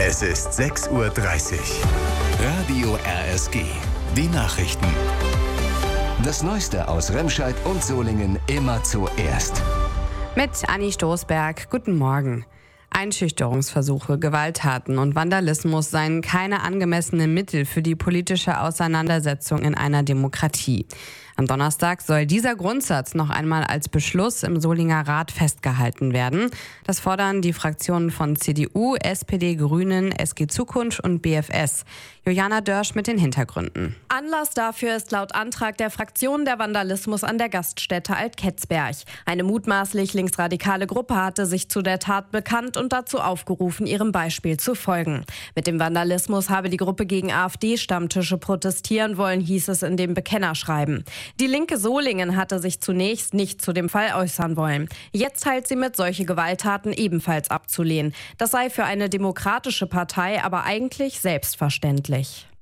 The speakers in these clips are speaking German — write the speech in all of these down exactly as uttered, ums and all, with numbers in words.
Es ist sechs Uhr dreißig. Radio R S G. Die Nachrichten. Das Neueste aus Remscheid und Solingen immer zuerst. Mit Anni Stoßberg. Guten Morgen. Einschüchterungsversuche, Gewalttaten und Vandalismus seien keine angemessenen Mittel für die politische Auseinandersetzung in einer Demokratie. Am Donnerstag soll dieser Grundsatz noch einmal als Beschluss im Solinger Rat festgehalten werden. Das fordern die Fraktionen von C D U, S P D, Grünen, S G Zukunft und B F S. Juliana Dörsch mit den Hintergründen. Anlass dafür ist laut Antrag der Fraktion der Vandalismus an der Gaststätte Alt-Ketzberg. Eine mutmaßlich linksradikale Gruppe hatte sich zu der Tat bekannt und dazu aufgerufen, ihrem Beispiel zu folgen. Mit dem Vandalismus habe die Gruppe gegen AfD-Stammtische protestieren wollen, hieß es in dem Bekennerschreiben. Die Linke Solingen hatte sich zunächst nicht zu dem Fall äußern wollen. Jetzt teilt sie mit, solche Gewalttaten ebenfalls abzulehnen. Das sei für eine demokratische Partei aber eigentlich selbstverständlich.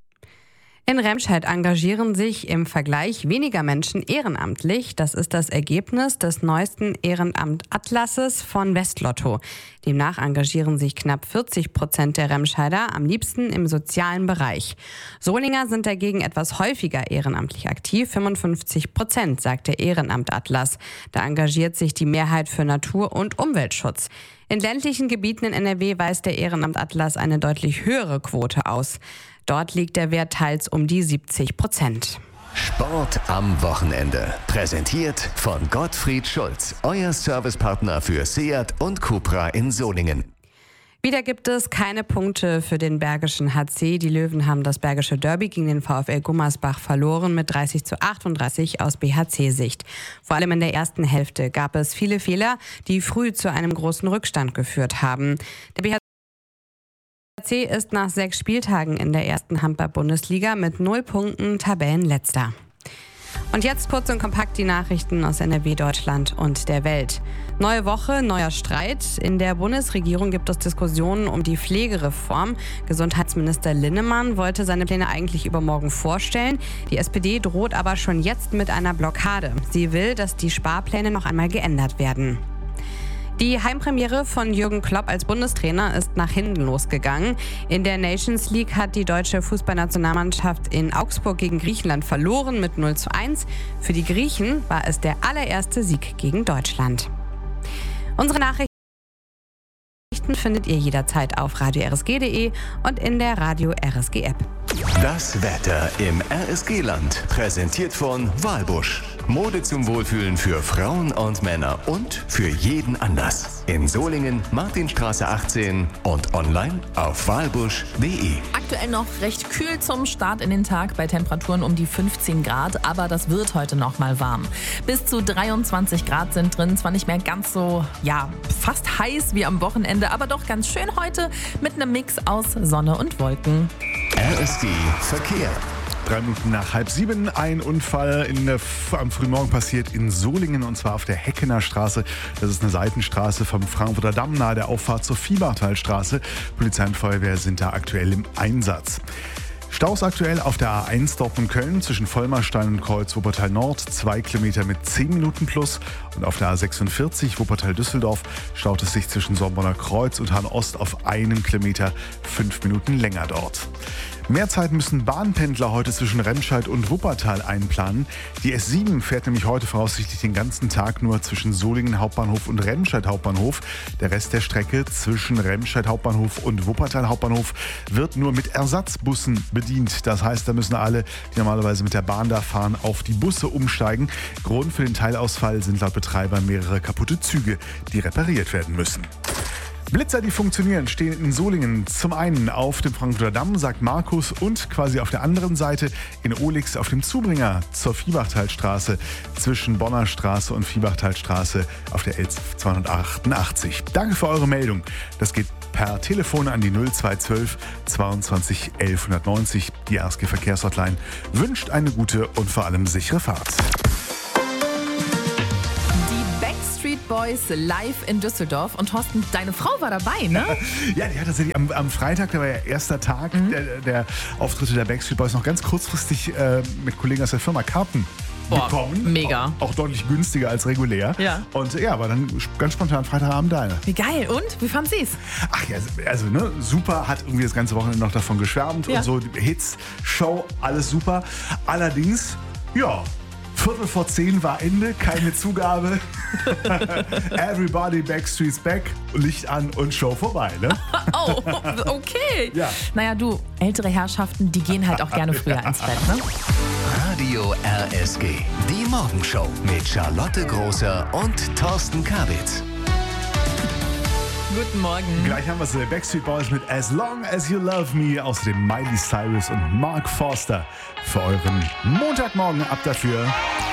In Remscheid engagieren sich im Vergleich weniger Menschen ehrenamtlich. Das ist das Ergebnis des neuesten Ehrenamt-Atlases von Westlotto. Demnach engagieren sich knapp vierzig Prozent der Remscheider am liebsten im sozialen Bereich. Solinger sind dagegen etwas häufiger ehrenamtlich aktiv, fünfundfünfzig Prozent, sagt der Ehrenamt-Atlas. Da engagiert sich die Mehrheit für Natur- und Umweltschutz. In ländlichen Gebieten in N R W weist der Ehrenamt-Atlas eine deutlich höhere Quote aus. Dort liegt der Wert teils um die siebzig Prozent. Sport am Wochenende. Präsentiert von Gottfried Schulz, euer Servicepartner für Seat und Cupra in Solingen. Wieder gibt es keine Punkte für den Bergischen H C. Die Löwen haben das Bergische Derby gegen den VfL Gummersbach verloren mit dreißig zu achtunddreißig aus B H C-Sicht. Vor allem in der ersten Hälfte gab es viele Fehler, die früh zu einem großen Rückstand geführt haben. Der B H C ist nach sechs Spieltagen in der ersten Handball-Bundesliga mit null Punkten Tabellenletzter. Und jetzt kurz und kompakt die Nachrichten aus N R W, Deutschland und der Welt. Neue Woche, neuer Streit. In der Bundesregierung gibt es Diskussionen um die Pflegereform. Gesundheitsminister Linnemann wollte seine Pläne eigentlich übermorgen vorstellen. Die S P D droht aber schon jetzt mit einer Blockade. Sie will, dass die Sparpläne noch einmal geändert werden. Die Heimpremiere von Jürgen Klopp als Bundestrainer ist nach hinten losgegangen. In der Nations League hat die deutsche Fußballnationalmannschaft in Augsburg gegen Griechenland verloren mit null zu eins. Für die Griechen war es der allererste Sieg gegen Deutschland. Unsere Nachrichten findet ihr jederzeit auf radio r s g punkt d e und in der Radio R S G App. Das Wetter im R S G-Land. Präsentiert von Walbusch. Mode zum Wohlfühlen für Frauen und Männer und für jeden Anlass. In Solingen, Martinstraße achtzehn und online auf walbusch punkt d e. Aktuell noch recht kühl zum Start in den Tag bei Temperaturen um die fünfzehn Grad, aber das wird heute noch mal warm. Bis zu dreiundzwanzig Grad sind drin, zwar nicht mehr ganz so, ja, fast heiß wie am Wochenende, aber doch ganz schön heute mit einem Mix aus Sonne und Wolken. R S G Verkehr. Drei Minuten nach halb sieben. Ein Unfall in der, am Frühmorgen passiert in Solingen, und zwar auf der Heckener Straße. Das ist eine Seitenstraße vom Frankfurter Damm nahe der Auffahrt zur Viehbachtalstraße. Polizei und Feuerwehr sind da aktuell im Einsatz. Staus aktuell auf der A eins Dortmund-Köln zwischen Vollmarstein und Kreuz Wuppertal Nord, zwei Kilometer mit zehn Minuten plus. Und auf der A sechsundvierzig Wuppertal-Düsseldorf staut es sich zwischen Sorbonner Kreuz und Hahn Ost auf einen Kilometer, fünf Minuten länger dort. Mehr Zeit müssen Bahnpendler heute zwischen Remscheid und Wuppertal einplanen. Die S sieben fährt nämlich heute voraussichtlich den ganzen Tag nur zwischen Solingen Hauptbahnhof und Remscheid Hauptbahnhof. Der Rest der Strecke zwischen Remscheid Hauptbahnhof und Wuppertal Hauptbahnhof wird nur mit Ersatzbussen bedient. Das heißt, da müssen alle, die normalerweise mit der Bahn da fahren, auf die Busse umsteigen. Grund für den Teilausfall sind laut Betreiber mehrere kaputte Züge, die repariert werden müssen. Blitzer, die funktionieren, stehen in Solingen zum einen auf dem Frankfurter Damm, sagt Markus, und quasi auf der anderen Seite in Ohlix auf dem Zubringer zur Viehbachtalstraße zwischen Bonner Straße und Viehbachtalstraße auf der L zweihundertachtundachtzig. Danke für eure Meldung. Das geht per Telefon an die null zwei zwölf zweiundzwanzig elfhundertneunzig. Die R S G Verkehrshotline wünscht eine gute und vor allem sichere Fahrt. Backstreet Boys live in Düsseldorf. Und Thorsten, deine Frau war dabei, ne? Ja, die hat tatsächlich am, am Freitag, der war ja erster Tag mhm. der, der Auftritte der Backstreet Boys, noch ganz kurzfristig äh, mit Kollegen aus der Firma Karten Boah, bekommen. mega. Auch, auch deutlich günstiger als regulär. Ja. Und ja, war dann ganz spontan Freitagabend deine. Wie geil. Und? Wie fand sie's? Ach ja, also ne, super, hat irgendwie das ganze Wochenende noch davon geschwärmt Ja. und so, Hits, Show, alles super. Allerdings, ja, Viertel vor zehn war Ende, keine Zugabe. Everybody Backstreet's back, Licht an und Show vorbei, ne? Oh, okay. Ja. Naja, du, ältere Herrschaften, die gehen halt auch gerne früher ins Bett, ne? Radio R S G. Die Morgenshow mit Charlotte Großer und Thorsten Kabitz. Guten Morgen. Gleich haben wir es, Backstreet Boys mit As Long As You Love Me, außerdem Miley Cyrus und Mark Forster für euren Montagmorgen. Ab dafür.